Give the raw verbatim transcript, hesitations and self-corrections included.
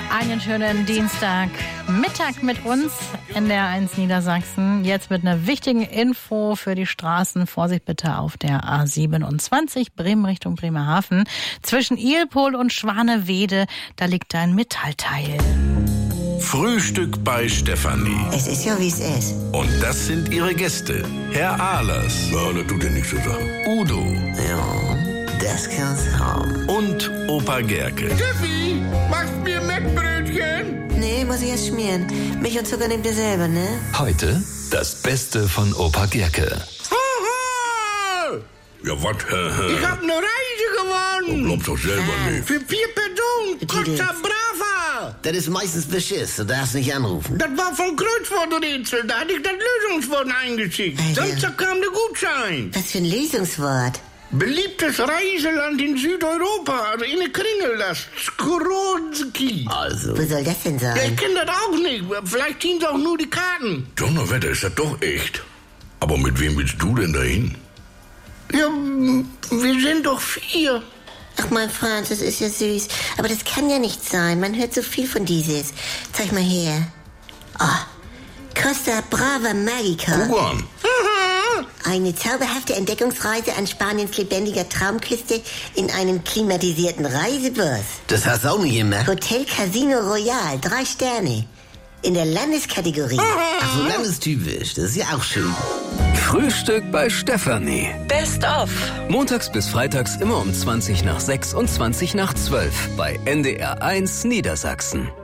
Einen schönen Dienstagmittag mit uns in der eins Niedersachsen. Jetzt mit einer wichtigen Info für die Straßen. Vorsicht bitte auf der A siebenundzwanzig, Bremen Richtung Bremerhaven. Zwischen Ilpol und Schwanewede, da liegt ein Metallteil. Frühstück bei Stefanie. Es ist ja, wie es ist. Und das sind ihre Gäste. Herr Ahlers. Ja, das tut ja nichts zur Sache. Udo. Ja, das kann's haben. Und Opa Gerke. Steffi, machst mir Mettbrötchen? Nee, muss ich erst schmieren. Milch und Zucker nehmt ihr selber, ne? Heute das Beste von Opa Gerke. Haha! Ja, was? Ich hab eine Reise gewonnen. Glaubst doch selber nicht. Für vier Personen. Costa Brava. Das ist meistens Beschiss, du darfst nicht anrufen. Das war vom Kreuzworträtsel. Da hatte ich das Lösungswort eingeschickt. Alter. Samstag kam der Gutschein. Was für ein Lösungswort. Beliebtes Reiseland in Südeuropa. Also in der Kringellast. Skrodzki. Also, Wo soll das denn Ja, ich sein? kenne das auch nicht. Vielleicht ziehen sie auch nur die Karten. Donnerwetter, ist das doch echt. Aber mit wem willst du denn dahin? Ja, wir sind doch vier. Ach mein Franz, das ist ja süß. Aber das kann ja nicht sein. Man hört so viel von dieses. Zeig mal her. Oh, Costa Brava Magica. Guck an. Eine zauberhafte Entdeckungsreise an Spaniens lebendiger Traumküste in einem klimatisierten Reisebus. das hast du auch nie gemacht. Hotel Casino Royal, drei Sterne. In der Landeskategorie. Ach so, landestypisch, das ist ja auch schön. Frühstück bei Stefanie. Best of. Montags bis freitags immer um zwanzig nach sechs und zwanzig nach zwölf bei N D R eins Niedersachsen.